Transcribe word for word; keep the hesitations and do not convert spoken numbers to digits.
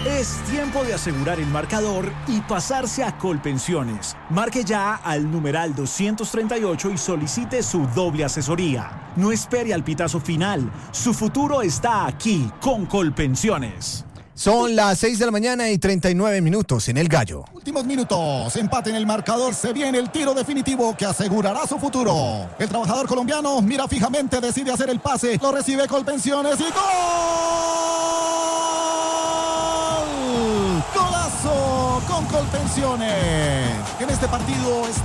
Es tiempo de asegurar el marcador y pasarse a Colpensiones. Marque ya al numeral doscientos treinta y ocho y solicite su doble asesoría. No espere al pitazo final. Su futuro está aquí con Colpensiones. Son las seis de la mañana y treinta y nueve minutos en El Gallo. Últimos minutos, empate en el marcador, se viene el tiro definitivo que asegurará su futuro. El trabajador colombiano mira fijamente, decide hacer el pase, lo recibe Colpensiones y ¡gol! ¡Golazo con Colpensiones! En este partido está